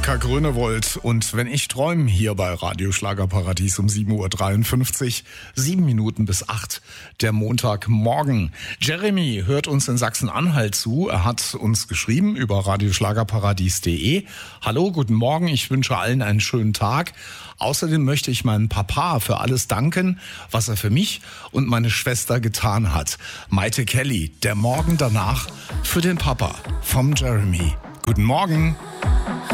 Erika Grönewold und Wenn ich träume hier bei Radio Schlagerparadies um 7.53 Uhr, 7 Minuten bis 8, der Montagmorgen. Jeremy hört uns in Sachsen-Anhalt zu. Er hat uns geschrieben über radioschlagerparadies.de. Hallo, guten Morgen, ich wünsche allen einen schönen Tag. Außerdem möchte ich meinem Papa für alles danken, was er für mich und meine Schwester getan hat. Maite Kelly, der Morgen danach für den Papa vom Jeremy. Guten Morgen.